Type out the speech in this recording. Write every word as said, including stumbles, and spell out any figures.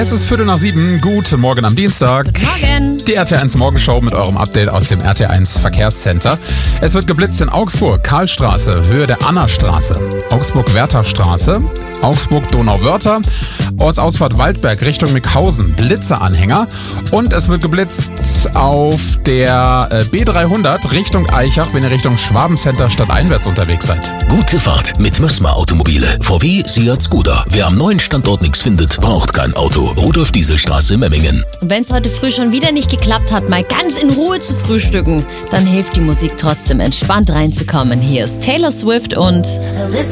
Es ist Viertel nach sieben. Guten Morgen am Dienstag. Guten Morgen. Die R T eins Morgenshow mit eurem Update aus dem R T eins Verkehrscenter. Es wird geblitzt in Augsburg, Karlstraße, Höhe der Annastraße, Augsburg-Werther-Straße, Augsburg-Donauwörther, Ortsausfahrt Waldberg Richtung Mickhausen, Blitzeranhänger. Und es wird geblitzt auf der B dreihundert Richtung Aichach, wenn ihr Richtung Schwabencenter stadteinwärts unterwegs seid. Gute Fahrt mit Mössmer Automobile. V W, Seat, Skoda. Wer am neuen Standort nichts findet, braucht kein Auto. Rudolf-Diesel-Straße, Memmingen. Und wenn es heute früh schon wieder nicht geklappt hat, mal ganz in Ruhe zu frühstücken, dann hilft die Musik trotzdem entspannt reinzukommen. Hier ist Taylor Swift und